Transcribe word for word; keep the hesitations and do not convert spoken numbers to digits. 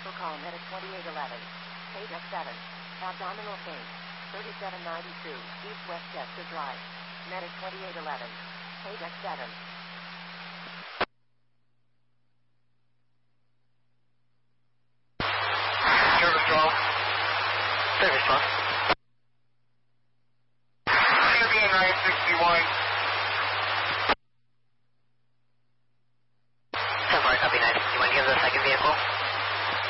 Universal call medic twenty-eight eleven. Page X seven. Abdominal pain. thirty-seven ninety-two. East West Chester Drive. Medic twenty-eight eleven. Page X seven. Service draw. Service draw. T V nine sixty-one.